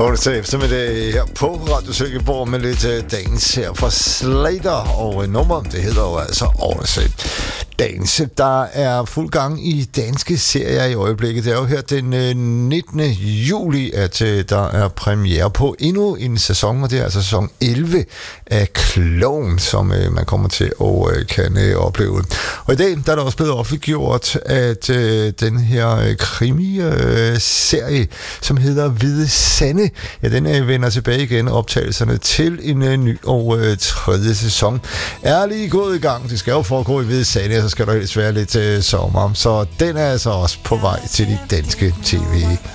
Onsdag eftermiddag her på Radio Silkeborg med lidt dans her fra Slater, og nummeret, det hedder jo altså Overset. Dans. Der er fuld gang i danske serier i øjeblikket. Det er jo her den 19. juli, at der er premiere på endnu en sæson, og det er altså sæson 11 af Klovn, som man kommer til at kan opleve. Og i dag der er der også blevet offentliggjort, at den her krimi-serie, som hedder Hvide Sande, ja, den vender tilbage igen, optagelserne til en ny og tredje sæson. Er lige gået i gang. Det skal jo foregå i Hvide Sande, så skal der helst være lidt sommer. Så den er altså også på vej til de danske tv.